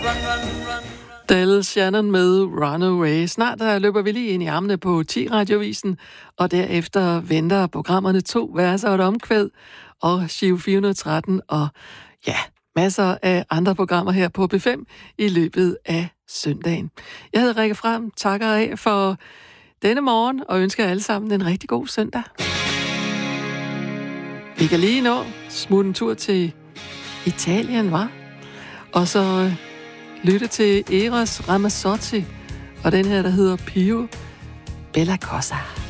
Del Shannon med Runaway. Snart der løber vi lige ind i armene på 10-radiovisen, og derefter venter programmerne 2 verser og et omkvæd, og Giro 413, og ja, masser af andre programmer her på B5 i løbet af søndagen. Jeg hedder Rikke Frem, takker af for denne morgen, og ønsker alle sammen en rigtig god søndag. Vi kan lige nå smutte en tur til Italien, var? Og så lytte til Eros Ramazzotti og den her, der hedder Pio Bella Cosa.